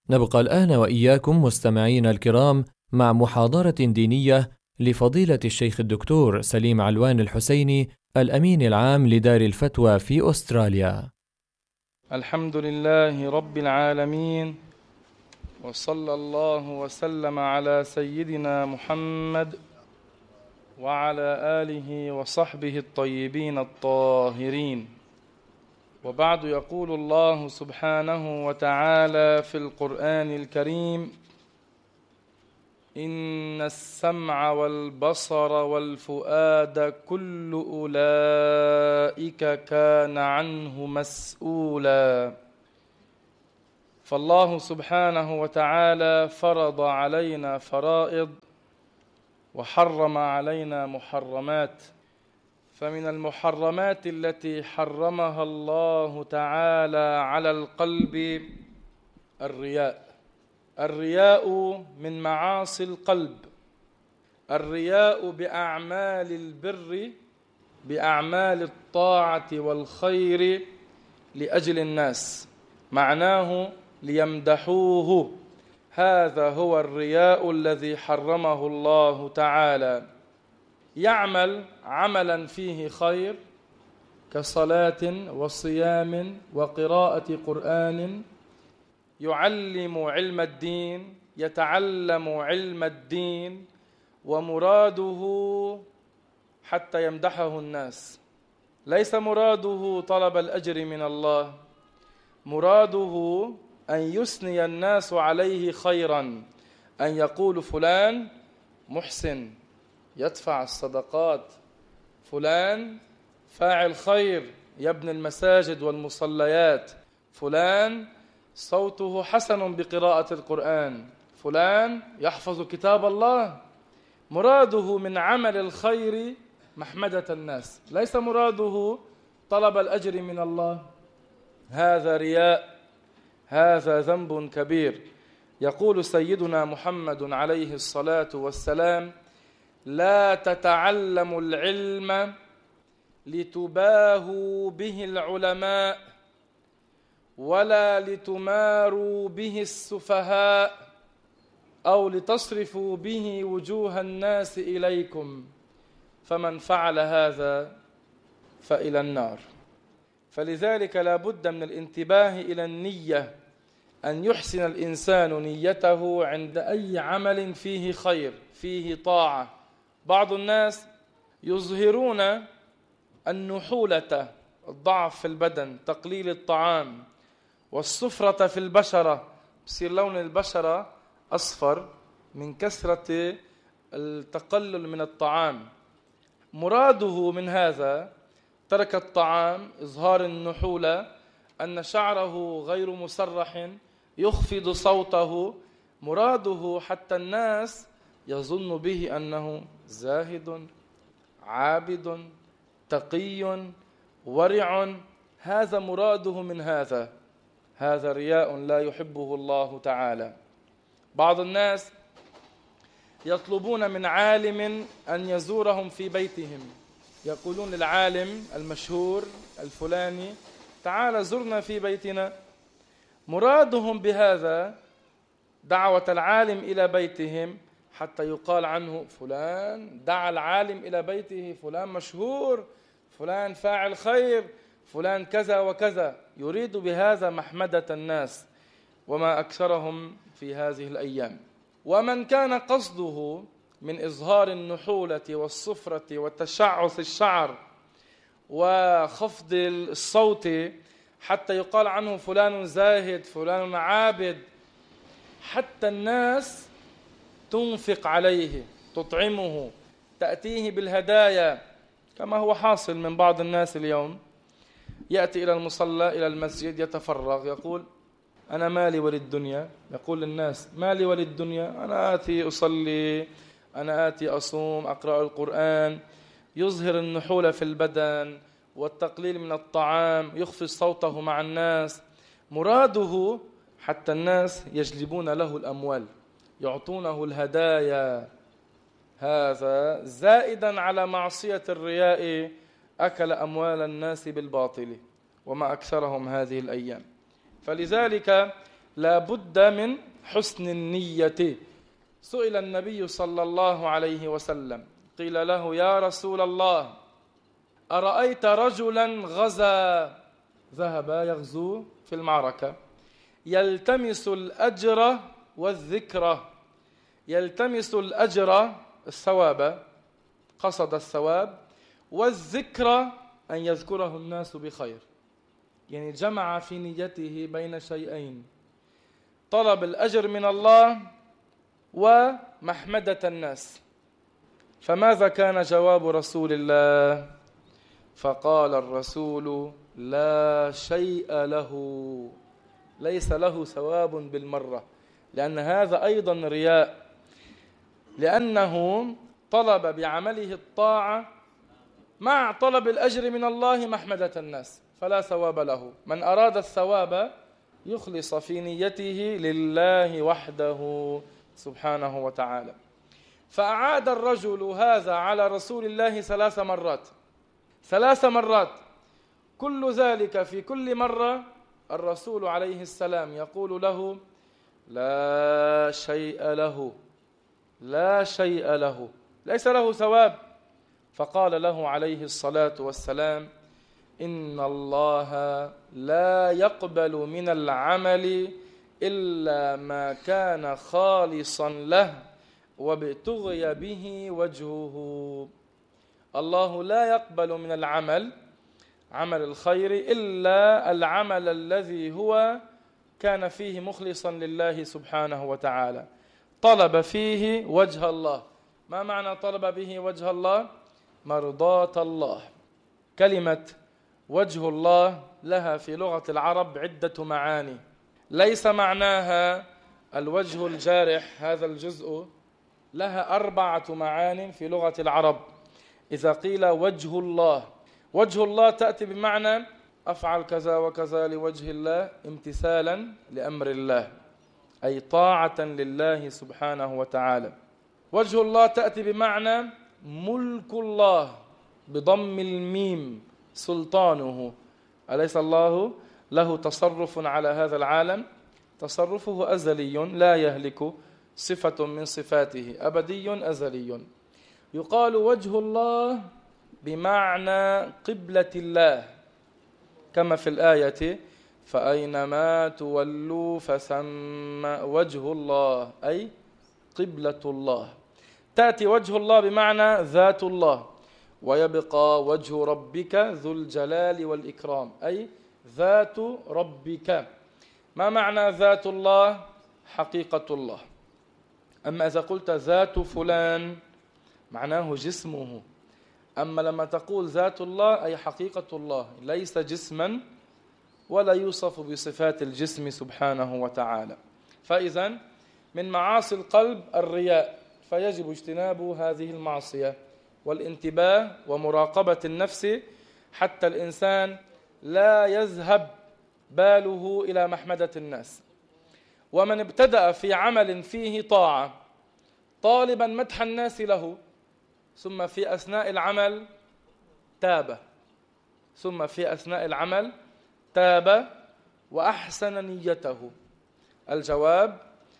نبقى الآن وإياكم مستمعين الكرام مع محاضرة دينية لفضيلة الشيخ الدكتور سليم علوان الحسيني الأمين العام لدار الفتوى في أستراليا. الحمد لله رب العالمين، وصلى الله وسلم على سيدنا محمد وعلى آله وصحبه الطيبين الطاهرين. وبعد، يقول الله سبحانه وتعالى في القرآن الكريم: إن السمع والبصر والفؤاد كل أولئك كان عنه مسؤولا. فالله سبحانه وتعالى فرض علينا فرائض وحرم علينا محرمات. فمن المحرمات التي حرمها الله تعالى على القلب الرياء من معاصي القلب. الرياء بأعمال البر، بأعمال الطاعة والخير لأجل الناس، معناه ليمدحوه. هذا هو الرياء الذي حرمه الله تعالى. يعمل عملا فيه خير كصلاة وصيام وقراءة قرآن، يعلم علم الدين، يتعلم علم الدين، ومراده حتى يمدحه الناس. ليس مراده طلب الأجر من الله، مراده أن يثني الناس عليه خيرا، أن يقول فلان محسن يدفع الصدقات، فلان فاعل خير يبني المساجد والمصليات، فلان صوته حسن بقراءة القرآن، فلان يحفظ كتاب الله. مراده من عمل الخير محمدة الناس، ليس مراده طلب الأجر من الله. هذا رياء، هذا ذنب كبير. يقول سيدنا محمد عليه الصلاة والسلام: لا تتعلموا العلم لتباهوا به العلماء، ولا لتماروا به السفهاء، أو لتصرفوا به وجوه الناس إليكم، فمن فعل هذا فإلى النار. فلذلك لا بد من الانتباه إلى النية، أن يحسن الإنسان نيته عند أي عمل فيه خير، فيه طاعة. بعض الناس يظهرون النحولة، الضعف في البدن، تقليل الطعام، والصفرة في البشرة، بصير لون البشرة أصفر من كثرة التقلل من الطعام. مراده من هذا ترك الطعام، إظهار النحولة، أن شعره غير مسرح، يخفض صوته. مراده حتى الناس يظن به أنه زاهد عابد تقي ورع. هذا مراده من هذا رياء لا يحبه الله تعالى. بعض الناس يطلبون من عالم أن يزورهم في بيتهم، يقولون للعالم المشهور الفلاني: تعال زرنا في بيتنا. مرادهم بهذا دعوة العالم إلى بيتهم حتى يقال عنه فلان دعا العالم إلى بيته، فلان مشهور، فلان فاعل خير، فلان كذا وكذا. يريد بهذا محمدة الناس، وما أكثرهم في هذه الأيام. ومن كان قصده من إظهار النحولة والصفرة وتشعث الشعر وخفض الصوت حتى يقال عنه فلان زاهد، فلان عابد، حتى الناس تنفق عليه، تطعمه، تأتيه بالهدايا، كما هو حاصل من بعض الناس اليوم. يأتي إلى المصلى، إلى المسجد، يتفرغ، يقول: أنا مالي وللدنيا. يقول للناس: مالي وللدنيا، أنا آتي أصلي، أنا آتي أصوم، أقرأ القرآن. يظهر النحولة في البدن والتقليل من الطعام، يخفض صوته مع الناس. مراده حتى الناس يجلبون له الأموال، يعطونه الهدايا. هذا زائدا على معصية الرياء، أكل أموال الناس بالباطل، وما أكثرهم هذه الأيام. فلذلك لا بد من حسن النية. سئل النبي صلى الله عليه وسلم قيل له يا رسول الله أرأيت رجلا غزا، ذهب يغزو في المعركة، يلتمس الأجر والذكر، يلتمس الأجر الثواب، قصد الثواب، والذكر أن يذكره الناس بخير، يعني جمع في نيته بين شيئين، طلب الأجر من الله ومحمدة الناس. فماذا كان جواب رسول الله؟ فقال الرسول لا شيء له، ليس له ثواب بالمرة، لأن هذا أيضا رياء، لأنه طلب بعمله الطاعة مع طلب الأجر من الله محمدة الناس، فلا ثواب له. من أراد الثواب يخلص في نيته لله وحده سبحانه وتعالى. فأعاد الرجل هذا على رسول الله 3 مرات، 3 مرات، كل ذلك في كل مرة الرسول عليه السلام يقول له لا شيء له، لا شيء له، ليس له ثواب. فقال له عليه الصلاة والسلام إن الله لا يقبل من العمل إلا ما كان خالصا له وابتغي به وجهه. الله لا يقبل من العمل، عمل الخير، إلا العمل الذي هو كان فيه مخلصا لله سبحانه وتعالى، طلب فيه وجه الله. ما معنى طلب به وجه الله؟ مرضاة الله. كلمة وجه الله لها في لغة العرب عدة معاني، ليس معناها الوجه الجارح، هذا الجزء، لها 4 معان في لغة العرب. إذا قيل وجه الله، وجه الله تأتي بمعنى أفعل كذا وكذا لوجه الله امتثالا لأمر الله، أي طاعة لله سبحانه وتعالى. وجه الله تأتي بمعنى ملك الله بضم الميم، سلطانه، أليس الله له تصرف على هذا العالم؟ تصرفه أزلي لا يهلك، صفة من صفاته، أبدي أزلي. يقال وجه الله بمعنى قبلة الله، كما في الآية فأينما تولوا فثم وجه الله، أي قبلة الله. تأتي وجه الله بمعنى ذات الله، ويبقى وجه ربك ذو الجلال والإكرام، أي ذات ربك. ما معنى ذات الله؟ حقيقة الله. أما إذا قلت ذات فلان معناه جسمه، أما لما تقول ذات الله أي حقيقة الله، ليس جسما ولا يوصف بصفات الجسم سبحانه وتعالى. فإذا من معاصي القلب الرياء، فيجب اجتناب هذه المعصية والانتباه ومراقبة النفس حتى الإنسان لا يذهب باله إلى محمدة الناس. ومن ابتدأ في عمل فيه طاعة طالبا مدح الناس له، ثم في أثناء العمل تاب، ثم في أثناء العمل تاب وأحسن نيته، الجواب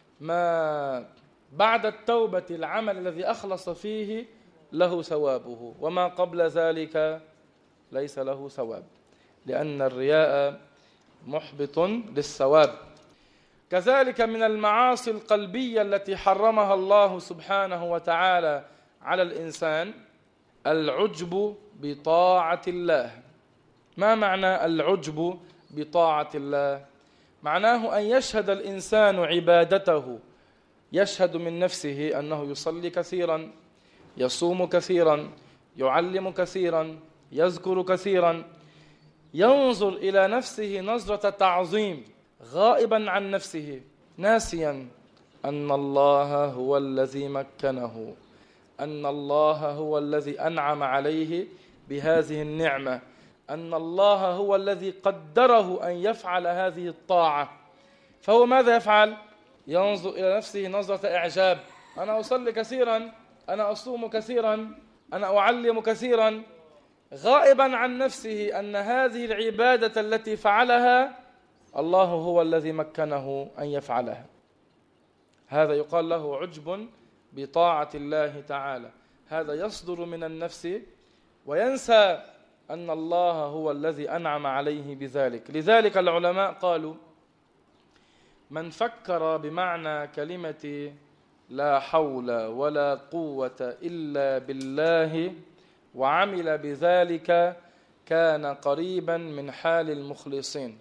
ما بعد التوبة العمل الذي أخلص فيه له ثوابه، وما قبل ذلك ليس له ثواب، لأن الرياء محبط للثواب. كذلك من المعاصي القلبية التي حرمها الله سبحانه وتعالى على الإنسان العجب بطاعة الله. ما معنى العجب بطاعة الله؟ معناه أن يشهد الإنسان عبادته، يشهد من نفسه أنه يصلي كثيرا، يصوم كثيرا، يعلم كثيرا، يذكر كثيرا، ينظر إلى نفسه نظرة تعظيم، غائبا عن نفسه، ناسيا أن الله هو الذي مكنه، أن الله هو الذي أنعم عليه بهذه النعمة، أن الله هو الذي قدره أن يفعل هذه الطاعة. فهو ماذا يفعل؟ ينظر إلى نفسه نظرة إعجاب، أنا أصلي كثيرا، أنا أصوم كثيرا، أنا أعلم كثيرا، غائبا عن نفسه أن هذه العبادة التي فعلها الله هو الذي مكنه أن يفعلها. هذا يقال له عجب بطاعة الله تعالى، هذا يصدر من النفس وينسى أن الله هو الذي أنعم عليه بذلك. لذلك العلماء قالوا: من فكر بمعنى كلمة لا حول ولا قوة إلا بالله وعمل بذلك كان قريبا من حال المخلصين.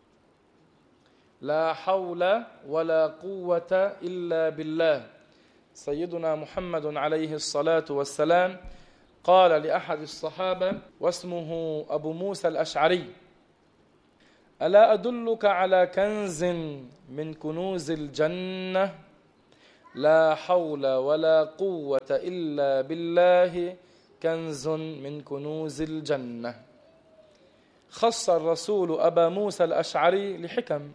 لا حول ولا قوة إلا بالله. سيدنا محمد عليه الصلاة والسلام قال لأحد الصحابة واسمه أبو موسى الأشعري: ألا أدلك على كنز من كنوز الجنة؟ لا حول ولا قوة إلا بالله كنز من كنوز الجنة. خص الرسول أبا موسى الأشعري لحكم،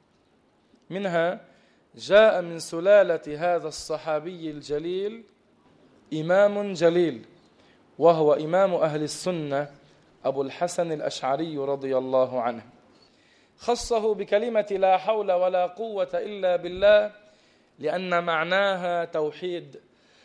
منها جاء من سلالة هذا الصحابي الجليل إمام جليل، وهو إمام أهل السنة أبو الحسن الأشعري رضي الله عنه. خصه بكلمة لا حول ولا قوة إلا بالله لأن معناها توحيد،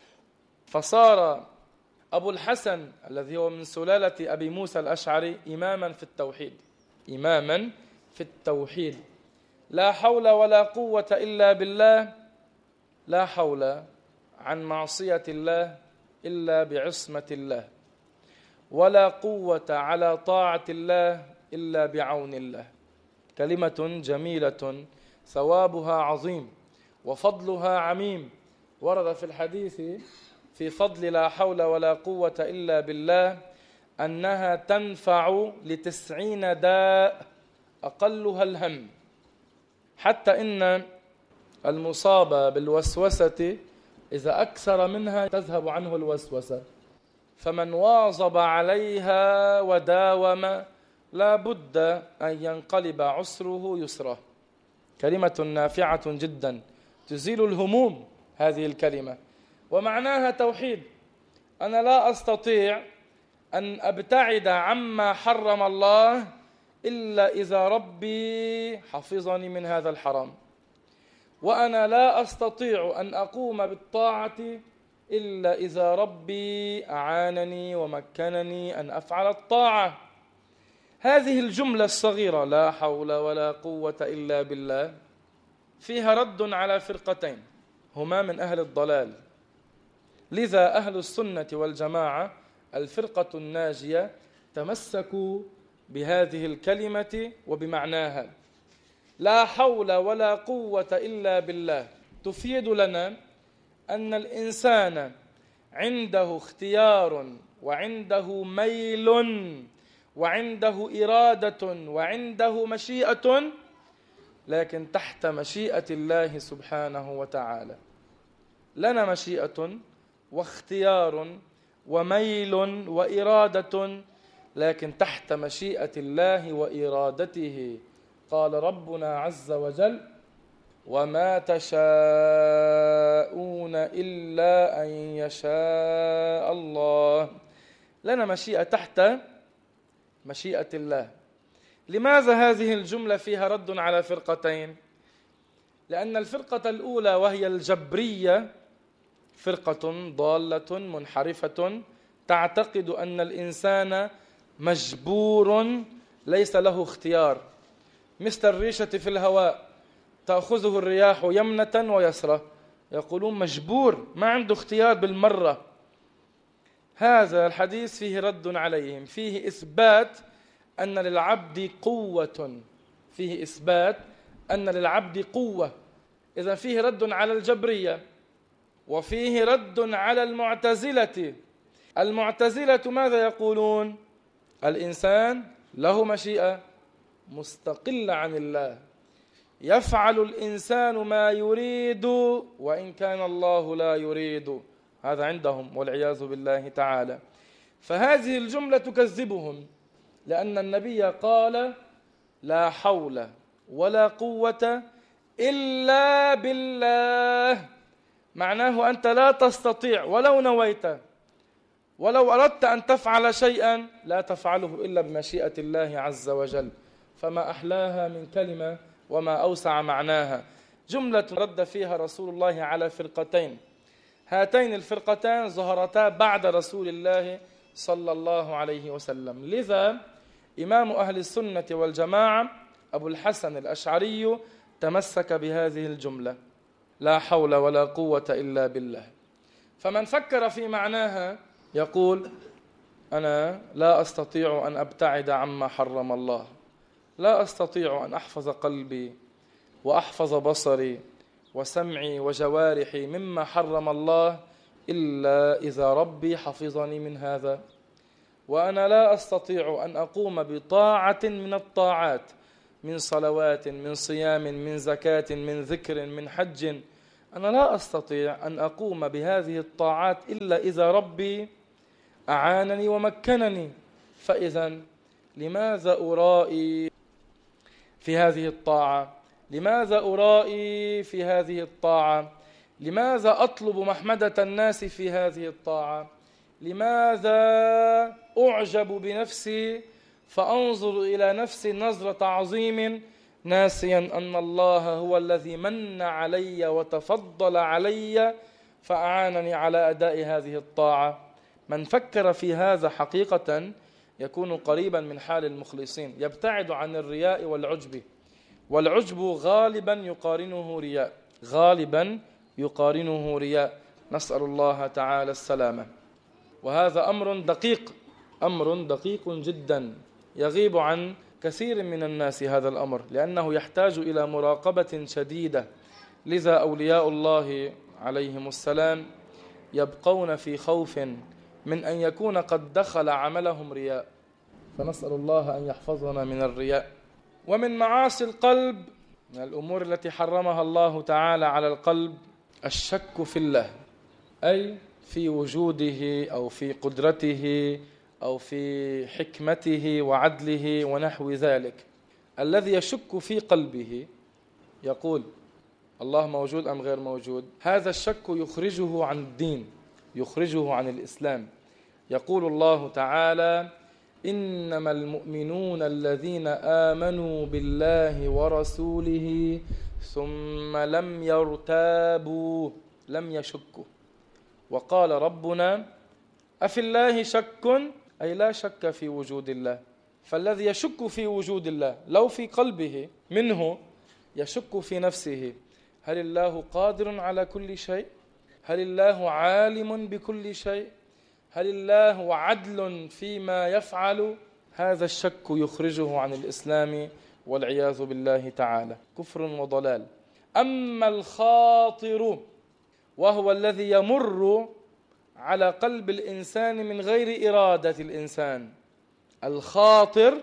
فصار أبو الحسن الذي هو من سلالة أبي موسى الأشعري إماما في التوحيد، إماما في التوحيد. لا حول ولا قوة إلا بالله، لا حول عن معصية الله إلا بعصمة الله، ولا قوة على طاعة الله إلا بعون الله. كلمة جميلة ثوابها عظيم وفضلها عميم. ورد في الحديث في فضل لا حول ولا قوة إلا بالله أنها تنفع ل90 داء أقلها الهم، حتى إن المصاب بالوسوسة إذا أكثر منها تذهب عنه الوسوسة، فمن واظب عليها وداوم لا بد أن ينقلب عسره يسره. كلمة نافعة جدا تزيل الهموم هذه الكلمة، ومعناها توحيد. أنا لا أستطيع أن أبتعد عما حرم الله إلا إذا ربي حفظني من هذا الحرام، وأنا لا أستطيع أن أقوم بالطاعة إلا إذا ربي أعانني ومكنني أن أفعل الطاعة. هذه الجملة الصغيرة لا حول ولا قوة إلا بالله فيها رد على فرقتين هما من أهل الضلال. لذا أهل السنة والجماعة الفرقة الناجية تمسكوا بهذه الكلمة وبمعناها. لا حول ولا قوة إلا بالله تفيد لنا أن الإنسان عنده اختيار وعنده ميل وعنده إرادة وعنده مشيئة، لكن تحت مشيئة الله سبحانه وتعالى. لنا مشيئة واختيار وميل وإرادة، لكن تحت مشيئة الله وإرادته. قال ربنا عز وجل: وما تشاءون إلا أن يشاء الله. لنا مشيئة تحت مشيئة الله. لماذا هذه الجملة فيها رد على فرقتين؟ لأن الفرقة الأولى وهي الجبرية فرقة ضالة منحرفة تعتقد أن الإنسان مجبور ليس له اختيار، مثل الريشة في الهواء تأخذه الرياح يمنة ويسرة، يقولون مجبور ما عنده اختيار بالمرة. هذا الحديث فيه رد عليهم، فيه إثبات أن للعبد قوة، فيه إثبات أن للعبد قوة. إذا فيه رد على الجبرية وفيه رد على المعتزلة. المعتزلة ماذا يقولون؟ الإنسان له مشيئة مستقلة عن الله، يفعل الإنسان ما يريد وإن كان الله لا يريد. هذا عندهم والعياذ بالله تعالى. فهذه الجملة تكذبهم، لأن النبي قال: لا حول ولا قوة إلا بالله. معناه أنت لا تستطيع ولو نويت، ولو أردت أن تفعل شيئا لا تفعله إلا بمشيئة الله عز وجل. فما أحلاها من كلمة وما أوسع معناها. جملة رد فيها رسول الله على فرقتين، هاتين الفرقتان ظهرتا بعد رسول الله صلى الله عليه وسلم. لذا إمام أهل السنة والجماعة أبو الحسن الأشعري تمسك بهذه الجملة: لا حول ولا قوة إلا بالله. فمن فكر في معناها يقول: أنا لا أستطيع أن أبتعد عما حرم الله، لا أستطيع أن أحفظ قلبي وأحفظ بصري وسمعي وجوارحي مما حرم الله إلا إذا ربي حفظني من هذا. وأنا لا أستطيع أن أقوم بطاعة من الطاعات، من صلوات، من صيام، من زكاة، من ذكر، من حج، أنا لا أستطيع أن أقوم بهذه الطاعات إلا إذا ربي أعانني ومكنني. فإذا لماذا أرائي في هذه الطاعة؟ لماذا أرائي في هذه الطاعة؟ لماذا أطلب محمدة الناس في هذه الطاعة؟ لماذا أعجب بنفسي فأنظر إلى نفسي نظرة تعظيم ناسيا أن الله هو الذي من علي وتفضل علي فأعانني على أداء هذه الطاعة؟ من فكر في هذا حقيقة يكون قريبا من حال المخلصين، يبتعد عن الرياء والعجب. والعجب غالبا يقارنه رياء، غالبا يقارنه رياء، نسأل الله تعالى السلامة. وهذا أمر دقيق جدا، يغيب عن كثير من الناس هذا الأمر، لأنه يحتاج إلى مراقبة شديدة. لذا أولياء الله عليهم السلام يبقون في خوف من أن يكون قد دخل عملهم رياء، فنسأل الله أن يحفظنا من الرياء. ومن معاصي القلب، من الأمور التي حرمها الله تعالى على القلب، الشك في الله، أي في وجوده أو في قدرته أو في حكمته وعدله ونحو ذلك. الذي يشك في قلبه يقول: الله موجود أم غير موجود؟ هذا الشك يخرجه عن الدين، يخرجه عن الإسلام. يقول الله تعالى: إنما المؤمنون الذين آمنوا بالله ورسوله ثم لم يرتابوا، لم يشكوا. وقال ربنا: أفي الله شك؟ أي لا شك في وجود الله. فالذي يشك في وجود الله لو في قلبه منه يشك في نفسه: هل الله قادر على كل شيء؟ هل الله عالم بكل شيء؟ هل الله عدل فيما يفعل؟ هذا الشك يخرجه عن الإسلام والعياذ بالله تعالى، كفر وضلال. أما الخاطر وهو الذي يمر على قلب الإنسان من غير إرادة الإنسان، الخاطر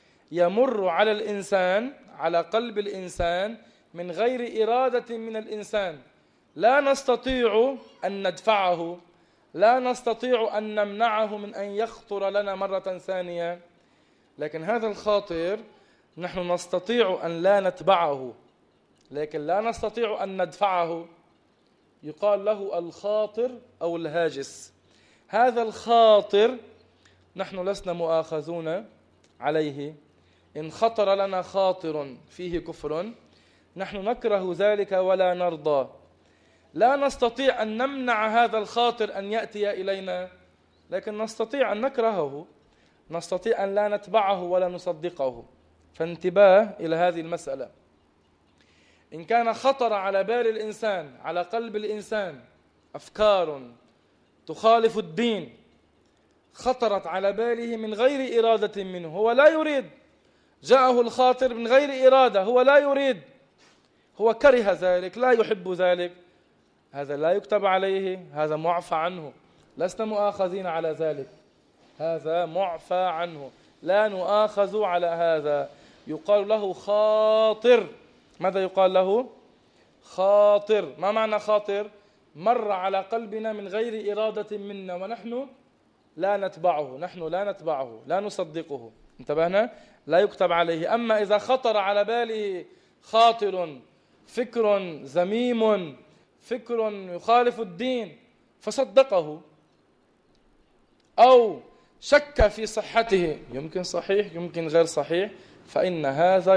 يمر على الإنسان، على قلب الإنسان من غير إرادة من الإنسان، لا نستطيع أن ندفعه، لا نستطيع أن نمنعه من أن يخطر لنا مرة ثانية. لكن هذا الخاطر نحن نستطيع أن لا نتبعه، لكن لا نستطيع أن ندفعه. يقال له الخاطر أو الهاجس. هذا الخاطر نحن لسنا مؤاخذون عليه. إن خطر لنا خاطر فيه كفر نحن نكره ذلك ولا نرضى، لا نستطيع أن نمنع هذا الخاطر أن يأتي إلينا، لكن نستطيع أن نكرهه، نستطيع أن لا نتبعه ولا نصدقه. فانتباه إلى هذه المسألة. إن كان خطر على بال الإنسان، على قلب الإنسان، أفكار تخالف الدين، خطرت على باله من غير إرادة منه، هو لا يريد، جاءه الخاطر من غير إرادة، هو لا يريد، هو كره ذلك، لا يحب ذلك، هذا لا يكتب عليه، هذا معفى عنه، لسنا مؤاخذين على ذلك، هذا معفى عنه، لا نؤاخذ على هذا. يقال له خاطر. ماذا يقال له؟ خاطر. ما معنى خاطر؟ مر على قلبنا من غير إرادة منا ونحن لا نتبعه، نحن لا نتبعه، لا نصدقه. انتبهنا؟ لا يكتب عليه. أما إذا خطر على باله خاطر، فكر ذميم، فكر يخالف الدين، فصدقه أو شك في صحته، يمكن صحيح يمكن غير صحيح، فإن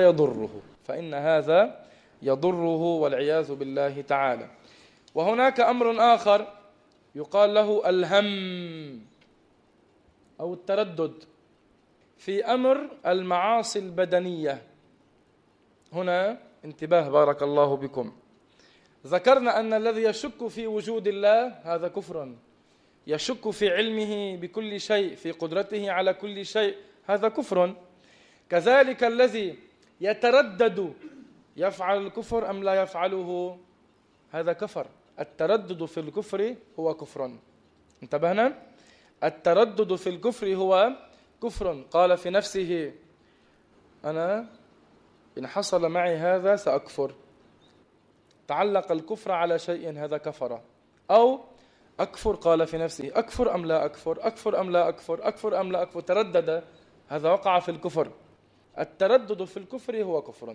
هذا يضره والعياذ بالله تعالى. وهناك أمر آخر يقال له الهم أو التردد في أمر المعاصي البدنية. هنا انتباه بارك الله بكم. ذكرنا أن الذي يشك في وجود الله هذا كفر، يشك في علمه بكل شيء، في قدرته على كل شيء، هذا كفر. كذلك الذي يتردد يفعل الكفر أم لا يفعله، هذا كفر. التردد في الكفر هو كفر. انتبهنا؟ التردد في الكفر هو كفر. قال في نفسه أنا إن حصل معي هذا سأكفر، تعلق الكفر على شيء، هذا كفر. أو أكفر، قال في نفسه أكفر أم لا أكفر، أكفر أم لا أكفر، أكفر أم لا أكفر، تردد، هذا وقع في الكفر. التردد في الكفر هو كفر.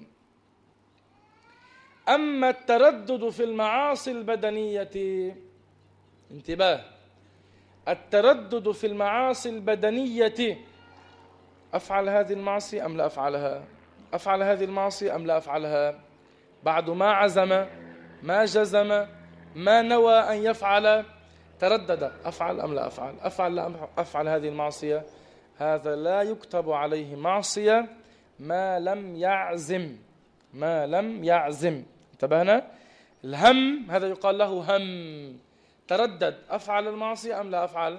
أما التردد في المعاصي البدنية، انتباه، التردد في المعاصي البدنية، أفعل هذه المعصية أم لا أفعلها، أفعل هذه المعصية أم لا أفعلها، بعد ما عزم، ما جزم، ما نوى أن يفعل، تردد، أفعل أم لا أفعل، أفعل لا أفعل هذه المعصية، هذا لا يكتب عليه معصية ما لم يعزم، ما لم يعزم. انتبهنا؟ الهم هذا يقال له هم، تردد، أفعل المعصية أم لا أفعل،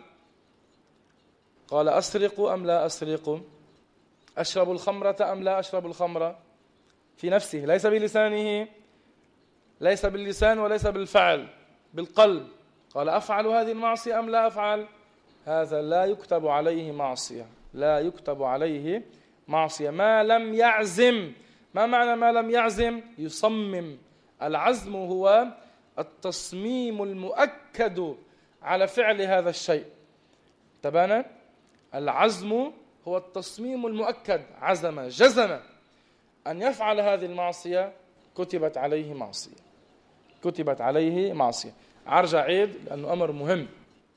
قال أسرق أم لا أسرق، أشرب الخمرة أم لا أشرب الخمرة، في نفسه، ليس بلسانه، ليس باللسان وليس بالفعل، بالقلب، قال أفعل هذه المعصية أم لا أفعل، هذا لا يكتب عليه معصية، لا يكتب عليه معصية ما لم يعزم. ما معنى ما لم يعزم؟ يصمم. العزم هو التصميم المؤكد على فعل هذا الشيء. تبانا؟ العزم هو التصميم المؤكد، عزم، جزم أن يفعل هذه المعصية، كتبت عليه معصية، كتبت عليه معصية. أرجع عيد لأنه أمر مهم.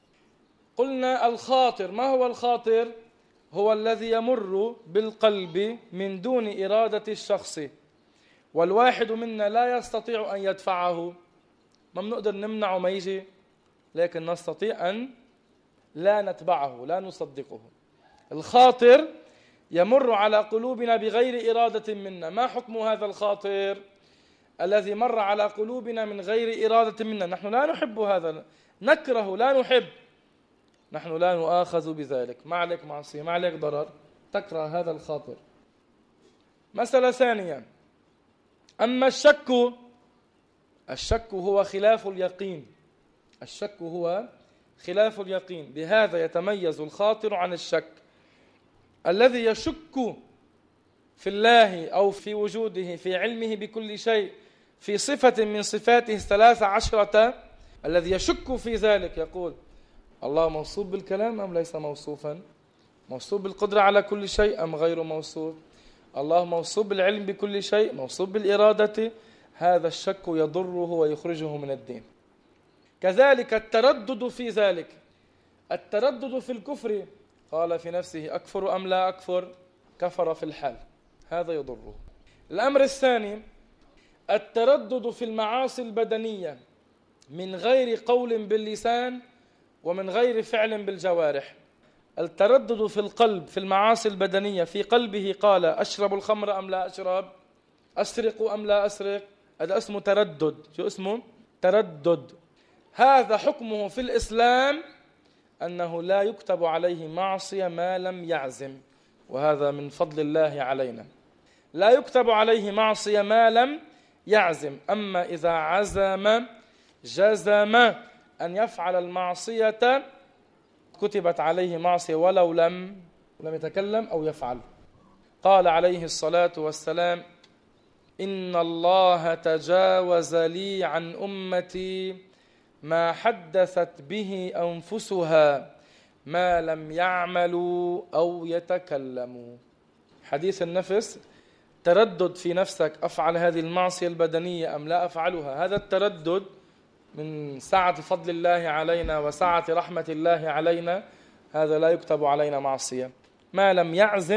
قلنا الخاطر، ما هو الخاطر؟ هو الذي يمر بالقلب من دون إرادة الشخص، والواحد منا لا يستطيع أن يدفعه، ما بنقدر نمنعه ما يجي، لكن نستطيع أن لا نتبعه، لا نصدقه. الخاطر يمر على قلوبنا بغير إرادة منا. ما حكم هذا الخاطر الذي مر على قلوبنا من غير إرادة منا؟ نحن لا نحب هذا، نكره، لا نحب، نحن لا نؤاخذ بذلك، ما عليك معصية، ما عليك ضرر، تكره هذا الخاطر. مسألة ثانية، أما الشك، الشك هو خلاف اليقين، الشك هو خلاف اليقين. بهذا يتميز الخاطر عن الشك. الذي يشك في الله أو في وجوده، في علمه بكل شيء، في صفة من صفاته 13، الذي يشك في ذلك يقول الله موصوف بالكلام أم ليس موصوفا، موصوف بالقدرة على كل شيء أم غير موصوف، الله موصوف بالعلم بكل شيء، موصوف بالإرادة، هذا الشك يضره ويخرجه من الدين. كذلك التردد في ذلك، التردد في الكفر، قال في نفسه أكفر أم لا أكفر، كفر في الحال، هذا يضره. الأمر الثاني التردد في المعاصي البدنية من غير قول باللسان ومن غير فعل بالجوارح. التردد في القلب في المعاصي البدنية، في قلبه قال أشرب الخمر أم لا أشرب، أسرق أم لا أسرق، هذا اسمه تردد. شو اسمه؟ تردد. هذا حكمه في الإسلام أنه لا يكتب عليه معصية ما لم يعزم، وهذا من فضل الله علينا، لا يكتب عليه معصية ما لم يعزم. أما إذا عزم جزم أن يفعل المعصية كتبت عليه معصية ولو لم يتكلم أو يفعل. قال عليه الصلاة والسلام إن الله تجاوز لي عن أمتي ما حدثت به أنفسها ما لم يعملوا أو يتكلموا. حديث النفس، تردد في نفسك، أفعل هذه المعصية البدنية أم لا أفعلها. هذا التردد من سعة فضل الله علينا وسعة رحمة الله علينا، هذا لا يكتب علينا معصية ما لم يعزم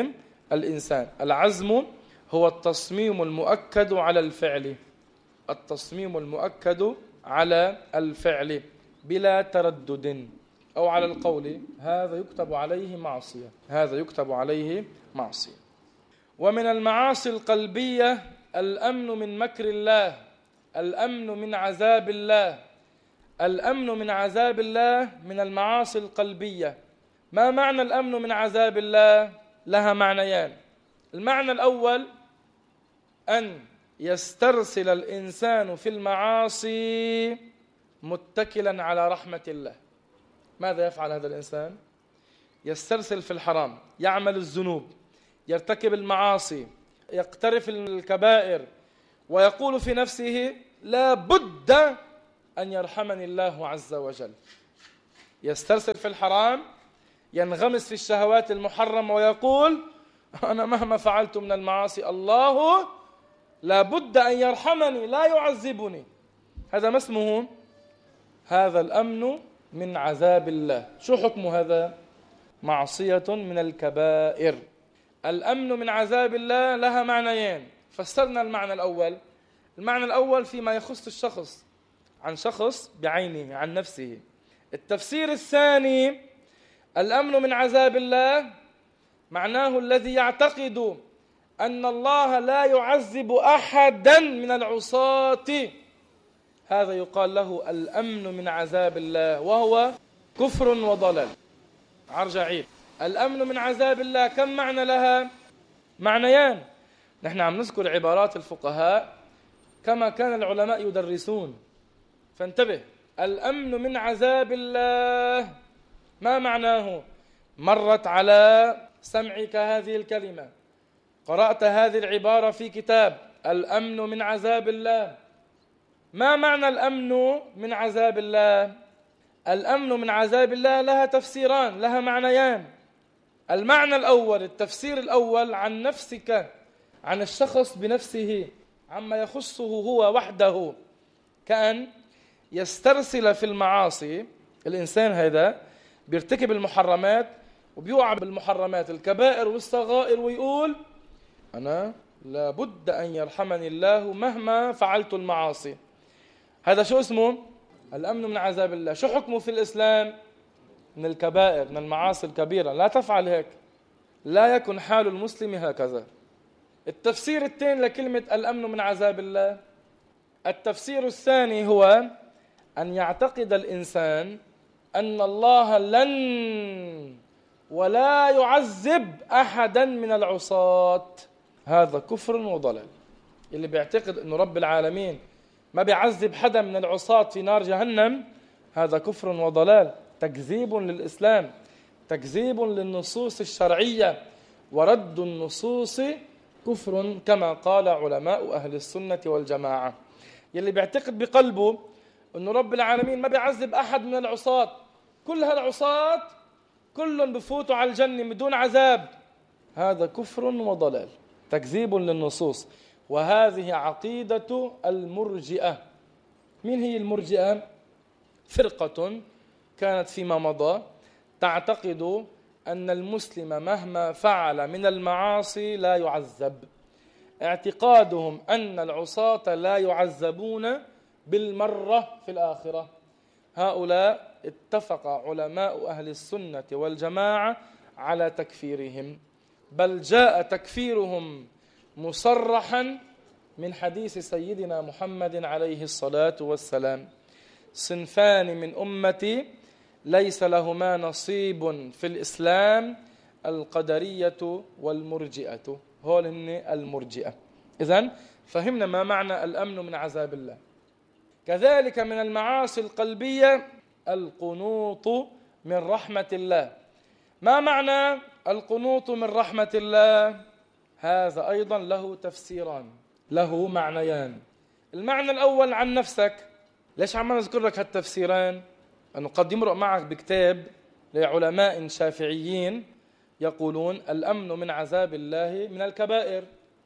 الإنسان. العزم هو التصميم المؤكد على الفعل، التصميم المؤكد على الفعل بلا تردد، أو على القول هذا يكتب عليه معصية، هذا يكتب عليه معصية. ومن المعاصي القلبية الأمن من مكر الله، الأمن من عذاب الله. الأمن من عذاب الله من المعاصي القلبية. ما معنى الأمن من عذاب الله؟ لها معنيان. المعنى الأول أن يسترسل الإنسان في المعاصي متكلا على رحمة الله. ماذا يفعل هذا الإنسان؟ يسترسل في الحرام، يعمل الذنوب، يرتكب المعاصي، يقترف الكبائر، ويقول في نفسه لا بد أن يرحمني الله عز وجل. يسترسل في الحرام، ينغمس في الشهوات المحرمة، ويقول أنا مهما فعلت من المعاصي الله لا بد أن يرحمني، لا يعذبني. هذا ما اسمه؟ هذا الأمن من عذاب الله. شو حكم هذا؟ معصية من الكبائر. الأمن من عذاب الله لها معنيين، فسرنا المعنى الأول. المعنى الأول فيما يخص الشخص، عن شخص بعينه، عن نفسه. التفسير الثاني الأمن من عذاب الله معناه الذي يعتقد أن الله لا يعذب أحدا من العصاة، هذا يقال له الأمن من عذاب الله، وهو كفر وضلال. عرجعيد. الأمن من عذاب الله كم معنى لها؟ معنيان. نحن عم نذكر عبارات الفقهاء كما كان العلماء يدرسون، فانتبه. الأمن من عذاب الله ما معناه؟ مرت على سمعك هذه الكلمة، قرأت هذه العبارة في كتاب، الأمن من عذاب الله. ما معنى الأمن من عذاب الله؟ الأمن من عذاب الله لها تفسيران، لها معنيان. المعنى الأول، التفسير الأول عن نفسك، عن الشخص بنفسه، عما يخصه هو وحده، كأن يسترسل في المعاصي. الإنسان هذا بيرتكب المحرمات وبيوعى بالمحرمات، الكبائر والصغائر، ويقول أنا لابد أن يرحمني الله مهما فعلت المعاصي. هذا شو اسمه؟ الأمن من عذاب الله. شو حكمه في الإسلام؟ من الكبائر، من المعاصي الكبيرة. لا تفعل هيك، لا يكن حال المسلم هكذا. التفسير الثاني لكلمة الأمن من عذاب الله، التفسير الثاني هو أن يعتقد الإنسان أن الله لن ولا يعذب أحدا من العصاة. هذا كفر وضلال. اللي بيعتقد أن رب العالمين ما بيعذب حدا من العصاة في نار جهنم، هذا كفر وضلال، تكذيب للإسلام، تكذيب للنصوص الشرعية، ورد النصوص كفر كما قال علماء أهل السنة والجماعة. يلي بيعتقد بقلبه أن رب العالمين ما بيعذب أحد من العصاة، كل هالعصاة كلهم بفوتوا على الجنة بدون عذاب، هذا كفر وضلال، تكذيب للنصوص. وهذه عقيدة المرجئة. من هي المرجئة؟ فرقة كانت فيما مضى تعتقد أن المسلم مهما فعل من المعاصي لا يعذب. اعتقادهم أن العصاة لا يعذبون بالمرة في الآخرة. هؤلاء اتفق علماء أهل السنة والجماعة على تكفيرهم، بل جاء تكفيرهم مصرحا من حديث سيدنا محمد عليه الصلاة والسلام: صنفان من أمتي ليس لهما نصيب في الإسلام، القدرية والمرجئة. هول هن المرجئة. إذن فهمنا ما معنى الأمن من عذاب الله. كذلك من المعاصي القلبية القنوط من رحمة الله. ما معنى القنوط من رحمة الله؟ هذا أيضا له تفسيران، له معنيان. المعنى الأول عن نفسك. ليش عم نذكر لك هالتفسيرين؟ أنه قد يمرق معك بكتاب لعلماء شافعيين يقولون الأمن من عذاب الله من الكبائر،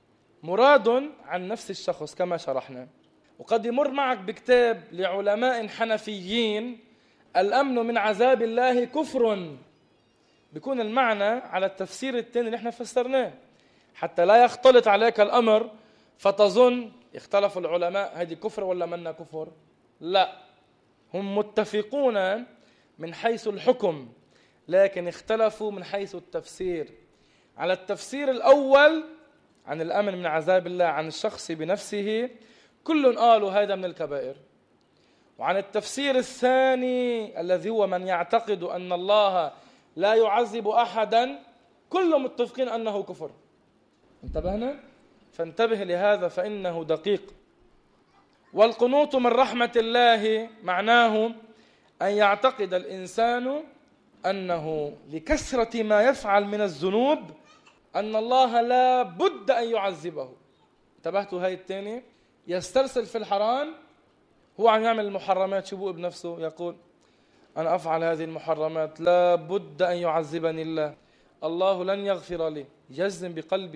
مراد عن نفس الشخص كما شرحنا. وقد يمر معك بكتاب لعلماء حنفيين الأمن من عذاب الله كفر، بيكون المعنى على التفسير الثاني اللي احنا فسرناه. حتى لا يختلط عليك الأمر فتظن اختلف العلماء هذه كفر ولا منا كفر. لا، هم متفقون من حيث الحكم، لكن اختلفوا من حيث التفسير. على التفسير الأول عن الأمن من عذاب الله عن الشخص بنفسه كل قالوا هذا من الكبائر، وعن التفسير الثاني الذي هو من يعتقد أن الله لا يعذب أحدا كل متفقين أنه كفر. انتبهنا؟ فانتبه لهذا فإنه دقيق. والقنوط من رحمة الله معناه أن يعتقد الإنسان أنه لكثرة ما يفعل من الذنوب أن الله لا بد أن يعذبه. انتبهتوا هاي الثانية؟ يسترسل في الحرام، هو عم يعمل المحرمات، شو بقول بنفسه؟ يقول أنا أفعل هذه المحرمات لا بد أن يعذبني الله، الله لن يغفر لي. جزم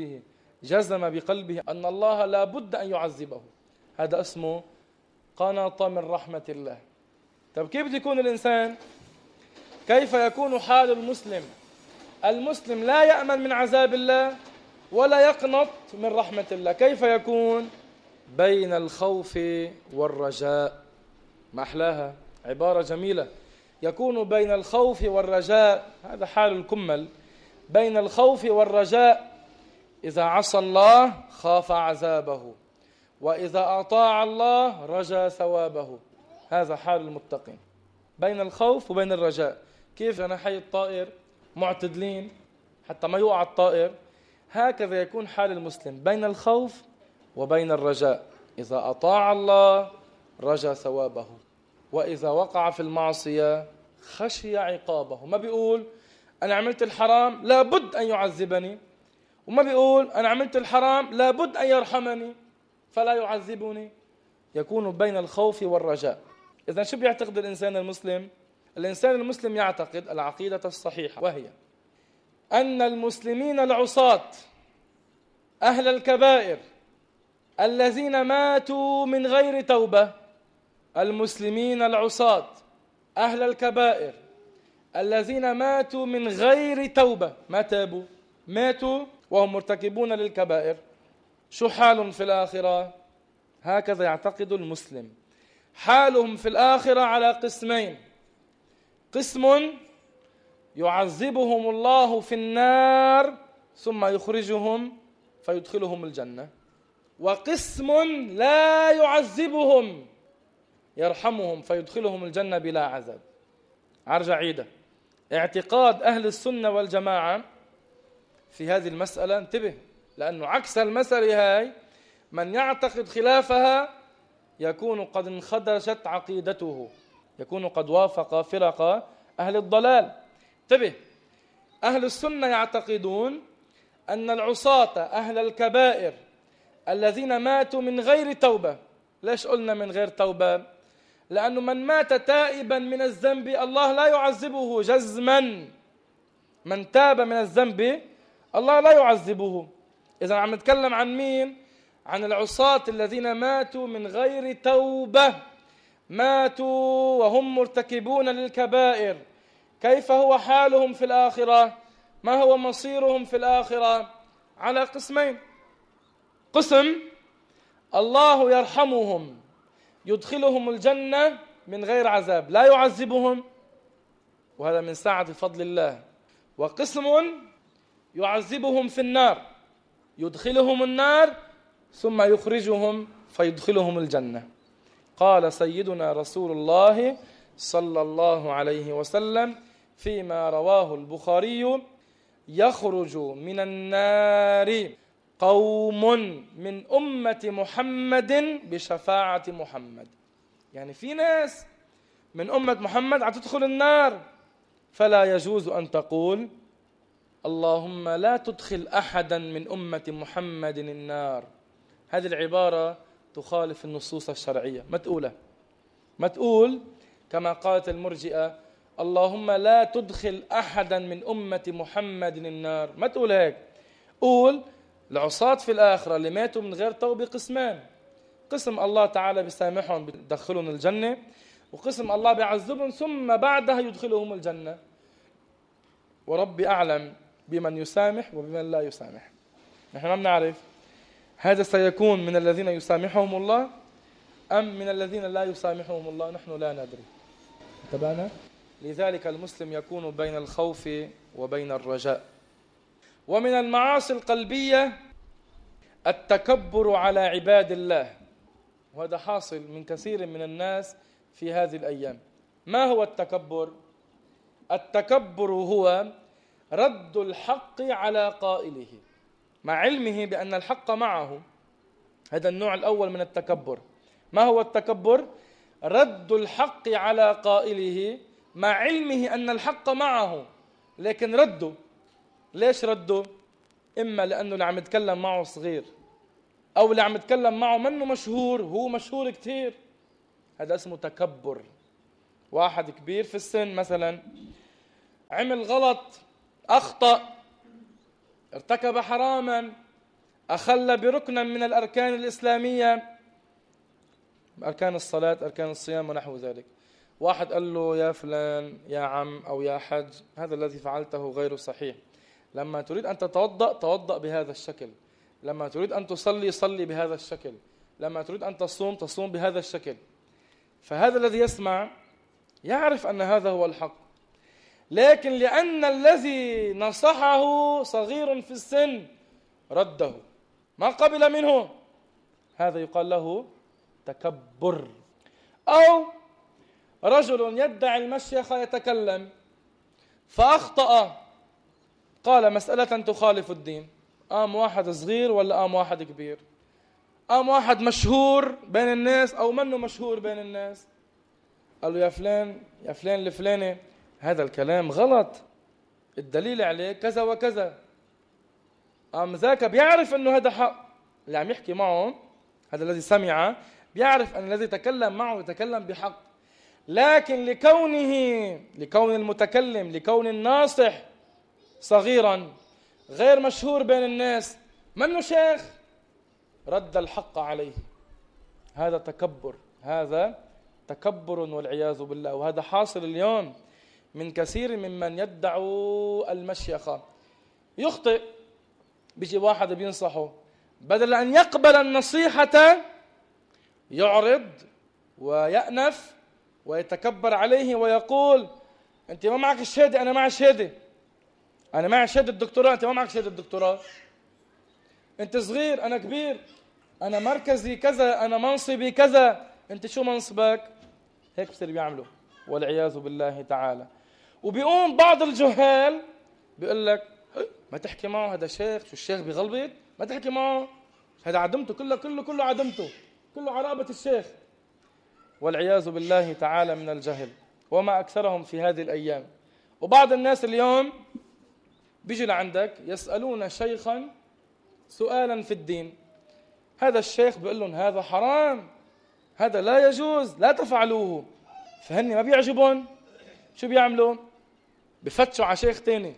بقلبه أن الله لا بد أن يعذبه. هذا اسمه قنط من رحمة الله. طب كيف بده يكون الإنسان؟ كيف يكون حال المسلم؟ المسلم لا يأمن من عذاب الله ولا يقنط من رحمة الله. كيف يكون؟ بين الخوف والرجاء. ما أحلاها، عبارة جميلة. يكون بين الخوف والرجاء، هذا حال الكمل، بين الخوف والرجاء. إذا عصى الله خاف عذابه، وإذا أطاع الله رجا ثوابه. هذا حال المتقين، بين الخوف وبين الرجاء. كيف جناحي الطائر معتدلين حتى ما يوقع الطائر، هكذا يكون حال المسلم بين الخوف وبين الرجاء. إذا أطاع الله رجا ثوابه، وإذا وقع في المعصية خشي عقابه. ما بيقول أنا عملت الحرام لابد أن يعذبني، وما بيقول أنا عملت الحرام لابد أن يرحمني فلا يعذبني. يكون بين الخوف والرجاء. إذن شو بيعتقد الإنسان المسلم؟ الإنسان المسلم يعتقد العقيدة الصحيحة، وهي أن المسلمين العصاة أهل الكبائر الذين ماتوا من غير توبة، المسلمين العصاة أهل الكبائر الذين ماتوا من غير توبة، ما تابوا، ماتوا وهم مرتكبون للكبائر، شو حالهم في الآخرة؟ هكذا يعتقد المسلم. حالهم في الآخرة على قسمين: قسم يعذبهم الله في النار ثم يخرجهم فيدخلهم الجنة، وقسم لا يعذبهم يرحمهم فيدخلهم الجنة بلا عذاب. أرجع عيدة. اعتقاد أهل السنة والجماعة في هذه المسألة، انتبه، لأنه عكس المسألة هاي من يعتقد خلافها يكون قد انخدشت عقيدته، يكون قد وافق فرق أهل الضلال. انتبه، أهل السنة يعتقدون أن العصاة أهل الكبائر الذين ماتوا من غير توبة. ليش قلنا من غير توبة؟ لأنه من مات تائبا من الذنب الله لا يعذبه جزما. من تاب من الذنب الله لا يعذبه. إذا عم نتكلم عن مين؟ عن العصاة الذين ماتوا من غير توبة، ماتوا وهم مرتكبون للكبائر. كيف هو حالهم في الآخرة؟ ما هو مصيرهم في الآخرة؟ على قسمين: قسم الله يرحمهم يدخلهم الجنة من غير عذاب، لا يعذبهم، وهذا من سعة فضل الله. وقسم يعذبهم في النار، يدخلهم النار ثم يخرجهم فيدخلهم الجنة. قال سيدنا رسول الله صلى الله عليه وسلم فيما رواه البخاري: يخرج من النار قوم من أمة محمد بشفاعة محمد. يعني في ناس من أمة محمد هتدخل النار، فلا يجوز أن تقول اللهم لا تدخل أحدا من أمة محمد النار. هذه العبارة تخالف النصوص الشرعية، ما تقول كما قالت المرجئة اللهم لا تدخل أحدا من أمة محمد النار، ما تقول هيك. قول العصاة في الآخرة اللي ماتوا من غير توبة قسمان: قسم الله تعالى بيسامحهم بيدخلهم الجنة، وقسم الله بيعذبهم ثم بعدها يدخلهم الجنة. وربي أعلم بمن يسامح وبمن لا يسامح. نحن ما بنعرف هذا سيكون من الذين يسامحهم الله أم من الذين لا يسامحهم الله، نحن لا ندري. انتبهنا؟ لذلك المسلم يكون بين الخوف وبين الرجاء. ومن المعاصي القلبية التكبر على عباد الله، وهذا حاصل من كثير من الناس في هذه الأيام. ما هو التكبر؟ التكبر هو رد الحق على قائله مع علمه بأن الحق معه. هذا النوع الأول من التكبر. ما هو التكبر؟ رد الحق على قائله مع علمه أن الحق معه، لكن رده. ليش رده؟ إما لأنه اللي عم يتكلم معه صغير، أو اللي عم يتكلم معه منه مشهور، هو مشهور كتير. هذا اسمه تكبر. واحد كبير في السن مثلا عمل غلط، أخطأ، ارتكب حراما، أخل بركنا من الأركان الإسلامية، أركان الصلاة، أركان الصيام ونحو ذلك. واحد قال له يا فلان، يا عم، أو يا حج، هذا الذي فعلته غير صحيح. لما تريد أن تتوضأ توضأ بهذا الشكل، لما تريد أن تصلي صلي بهذا الشكل، لما تريد أن تصوم تصوم بهذا الشكل. فهذا الذي يسمع يعرف أن هذا هو الحق، لكن لأن الذي نصحه صغير في السن رده، ما قبل منه، هذا يقال له تكبر. أو رجل يدعي المشيخة يتكلم فأخطأ، قال مسألة تخالف الدين. قام واحد صغير ولا قام واحد كبير؟ قام واحد مشهور بين الناس أو منه مشهور بين الناس، قال له يا فلان، يا فلان الفلاني، هذا الكلام غلط، الدليل عليه كذا وكذا. قام ذاك بيعرف أنه هذا حق، اللي عم يحكي معه هذا الذي سمع بيعرف أن الذي تكلم معه يتكلم بحق، لكن لكون المتكلم، لكون الناصح صغيرا غير مشهور بين الناس، منه شيخ، رد الحق عليه. هذا تكبر، هذا تكبر والعياذ بالله. وهذا حاصل اليوم من كثير ممن يدعوا المشيخة. يخطئ، بيجي واحد بينصحه، بدل أن يقبل النصيحة يعرض ويأنف ويتكبر عليه ويقول أنت ما معك الشهادة، أنا معي شهادة، أنا معي شهادة الدكتوراه، أنت ما معك شهادة الدكتوراه، أنت صغير أنا كبير، أنا مركزي كذا، أنا منصبي كذا، أنت شو منصبك؟ هيك بصير بيعملوا والعياذ بالله تعالى. وبيقوم بعض الجهال بيقول لك ما تحكي معه، هذا شيخ، شو الشيخ بيغلبط، ما تحكي معه، هذا عدمته، كله عدمته، كله عرابة الشيخ، والعياذ بالله تعالى من الجهل. وما أكثرهم في هذه الأيام. وبعض الناس اليوم بيجي لعندك يسألون شيخا سؤالا في الدين، هذا الشيخ بيقول لهم هذا حرام، هذا لا يجوز، لا تفعلوه، فهني ما بيعجبون، شو بيعملوا؟ بفتشوا على شيخ تاني،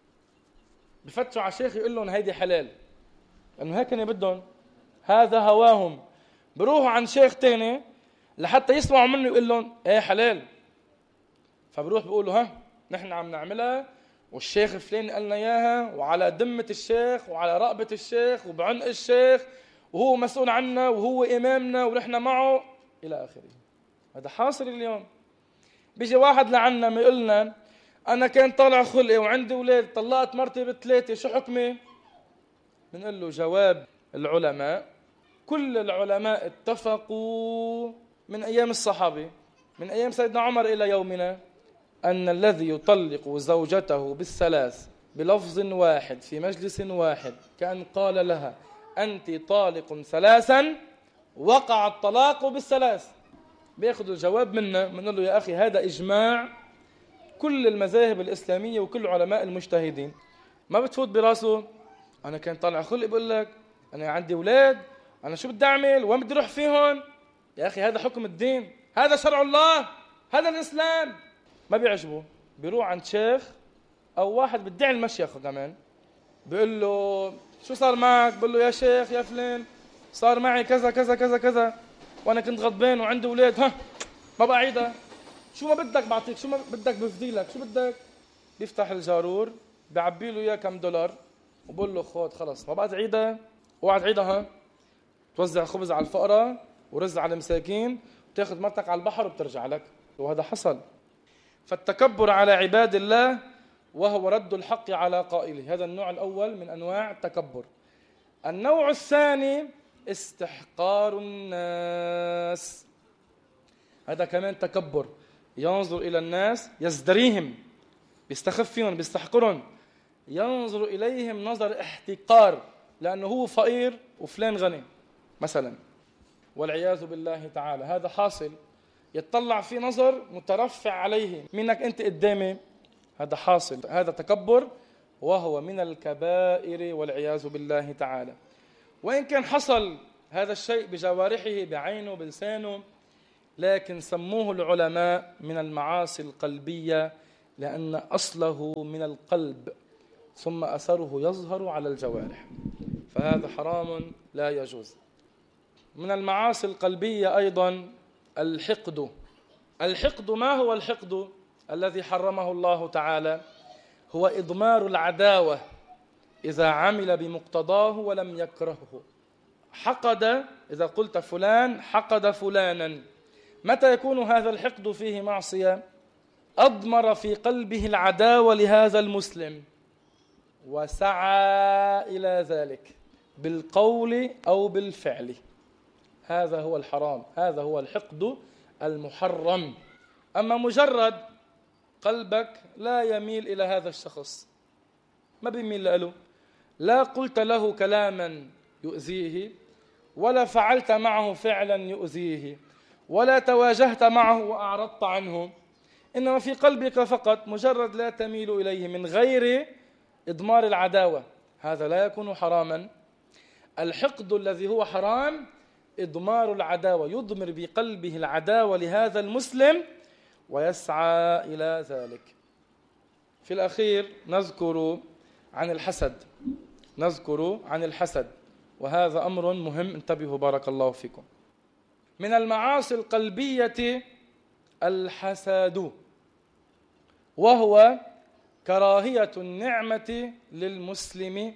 بفتشوا على شيخ يقول لهم هيدي حلال، لأنه هيك بدهم، هذا هواهم. بروحوا عن شيخ تاني لحتى يسمعوا منه يقول لهم ايه حلال، فبروح بيقولوا ها نحن عم نعملها والشيخ الفلاني قالنا اياها، وعلى ذمة الشيخ وعلى رقبة الشيخ وبعنق الشيخ، وهو مسؤول عنا وهو إمامنا ونحن معه إلى آخره. هذا حاصل اليوم. بيجي واحد لعنا ما يقولنا أنا كان طالع خلقي وعندي أولاد، طلقت مرتي ب3، شو حكمي؟ بنقول له جواب العلماء، كل العلماء اتفقوا من أيام الصحابة، من أيام سيدنا عمر إلى يومنا، أن الذي يطلق زوجته بالثلاث بلفظ واحد في مجلس واحد كأن قال لها أنت طالق ثلاثا، وقع الطلاق بالثلاث. بياخذوا الجواب منا، بنقول له يا أخي هذا إجماع كل المذاهب الإسلامية وكل علماء المجتهدين. ما بتفوت براسه أنا كان طالع خلق، بقول لك أنا عندي أولاد، أنا شو بدي أعمل، وين بدي أروح فيهم؟ يا أخي هذا حكم الدين، هذا شرع الله، هذا الإسلام. ما بيعجبه، بيروح عند شيخ أو واحد بدعي المشيخة كمان، بيقول له شو صار معك؟ بقول له يا شيخ يا فلان صار معي كذا كذا كذا كذا، وأنا كنت غضبان وعندي أولاد، ها ما بعيدها، شو ما بدك بعطيك، شو ما بدك بفديلك، شو بدك؟ بيفتح الجارور بيعبي له إياه كم دولار، وبقول له خود خلص ما بقى تعيدها، اوعى تعيدها، توزع خبز على الفقراء ورز على المساكين وتاخذ مرتك على البحر وبترجع لك. وهذا حصل. فالتكبر على عباد الله وهو رد الحق على قائله، هذا النوع الأول من أنواع التكبر. النوع الثاني استحقار الناس، هذا كمان تكبر، ينظر إلى الناس يزدريهم، بيستخف فيهم، بيستحقرهم، ينظر إليهم نظر احتقار لأنه هو فقير وفلان غني مثلا، والعياذ بالله تعالى. هذا حاصل، يتطلع في نظر مترفع عليه، منك أنت قدامي، هذا حاصل، هذا تكبر وهو من الكبائر والعياذ بالله تعالى. وإن كان حصل هذا الشيء بجوارحه، بعينه، بلسانه، لكن سموه العلماء من المعاصي القلبية، لأن أصله من القلب ثم أثره يظهر على الجوارح، فهذا حرام لا يجوز. من المعاصي القلبية أيضا الحقد. الحقد، ما هو الحقد الذي حرمه الله تعالى؟ هو إضمار العداوة إذا عمل بمقتضاه ولم يكرهه. حقد، إذا قلت فلان حقد فلانا، متى يكون هذا الحقد فيه معصية؟ أضمر في قلبه العداوة لهذا المسلم وسعى إلى ذلك بالقول أو بالفعل، هذا هو الحرام، هذا هو الحقد المحرم. أما مجرد قلبك لا يميل إلى هذا الشخص، ما بيميل له، لا قلت له كلاما يؤذيه، ولا فعلت معه فعلا يؤذيه، ولا تواجهت معه وأعرضت عنه، إنما في قلبك فقط مجرد لا تميل إليه من غير إضمار العداوة، هذا لا يكون حراما. الحقد الذي هو حرام إضمار العداوة، يضمر بقلبه العداوة لهذا المسلم ويسعى إلى ذلك. في الأخير نذكر عن الحسد، وهذا أمر مهم، انتبهوا بارك الله فيكم. من المعاصي القلبية الحسد، وهو كراهية النعمة للمسلم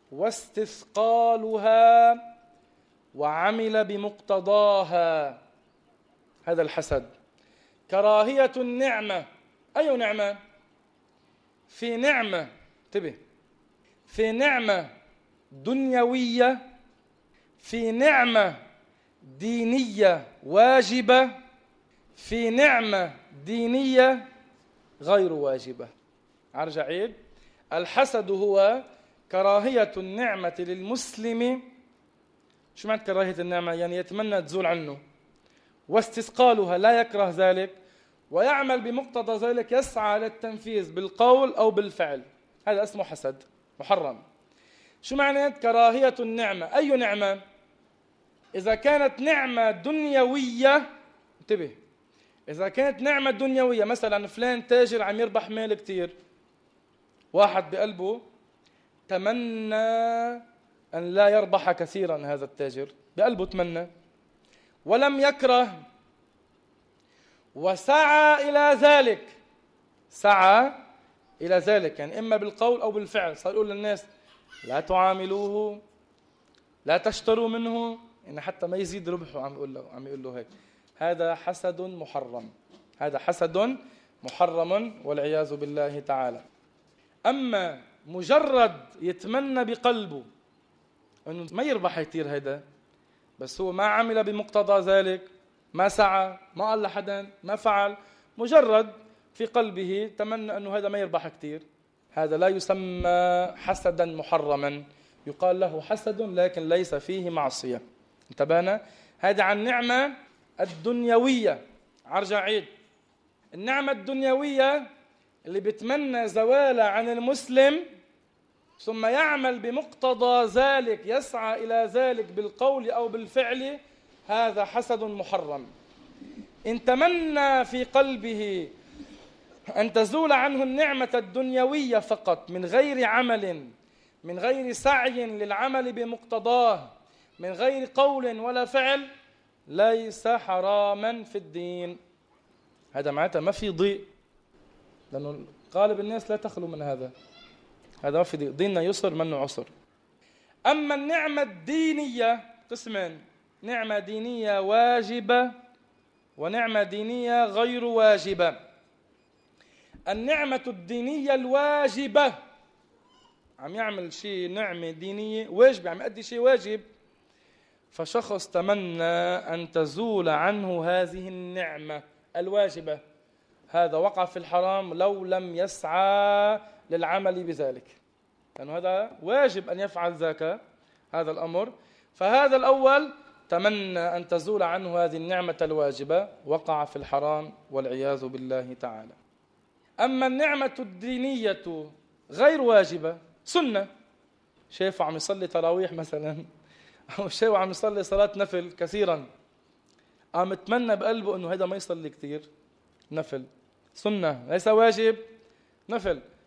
واستثقالها وعمل بمقتضاها، هذا الحسد. كراهية النعمة، أي نعمة؟ في نعمة، انتبه، في نعمة دنيوية، في نعمة دينية واجبة، في نعمة دينية غير واجبة. أرجع عيد، الحسد هو كراهية النعمة للمسلم. شو معنى كراهية النعمة؟ يعني يتمنى تزول عنه، واستثقالها لا يكره ذلك، ويعمل بمقتضى ذلك، يسعى للتنفيذ بالقول أو بالفعل، هذا اسمه حسد محرم. شو معنى كراهية النعمة؟ أي نعمة؟ إذا كانت نعمة دنيوية، انتبه، إذا كانت نعمة دنيوية، مثلا فلان تاجر عم يربح مال كتير، واحد بقلبه تمنى أن لا يربح كثيرا هذا التاجر، بقلبه تمنى ولم يكره، وسعى إلى ذلك، يعني إما بالقول أو بالفعل، صار يقول للناس لا تعاملوه، لا تشتروا منه، إن حتى ما يزيد ربحه، عم يقول له هيك، هذا حسد محرم، هذا حسد محرم والعياذ بالله تعالى. أما مجرد يتمنى بقلبه أنه ما يربح كتير هيدا، بس هو ما عمل بمقتضى ذلك، ما سعى، ما قال لحدا، ما فعل، مجرد في قلبه تمنى أنه هذا ما يربح كتير، هذا لا يسمى حسدا محرما، يقال له حسد لكن ليس فيه معصية. انتبهنا؟ هذا عن النعمة الدنيوية. أرجع عيد، النعمة الدنيوية اللي بتمنى زوالها عن المسلم ثم يعمل بمقتضى ذلك، يسعى إلى ذلك بالقول أو بالفعل، هذا حسد محرم. إن تمنى في قلبه أن تزول عنه النعمة الدنيوية فقط من غير عمل، من غير سعي للعمل بمقتضاه، من غير قول ولا فعل، ليس حراما في الدين. هذا معناته ما في ضيق، لأنه غالب الناس لا تخلو من هذا، هذا ما في ديننا يسر منه عسر. أما النعمة الدينية قسمين: نعمة دينية واجبة ونعمة دينية غير واجبة. النعمة الدينية الواجبة عم يعمل شيء نعمة دينية واجبة، عم يؤدي شيء واجب، فشخص تمنى أن تزول عنه هذه النعمة الواجبة، هذا وقع في الحرام لو لم يسعى للعمل بذلك، لأنه هذا واجب أن يفعل ذاك هذا الأمر. فهذا الأول تمنى أن تزول عنه هذه النعمة الواجبة، وقع في الحرام والعياذ بالله تعالى. أما النعمة الدينية غير واجبة، سنة، شايفه عم يصلي تراويح مثلا، أو شايفه عم يصلي صلاة نفل كثيرا، عم يتمنى بقلبه أنه هذا ما يصلي كثير، نفل، سنة ليس واجب، نفل،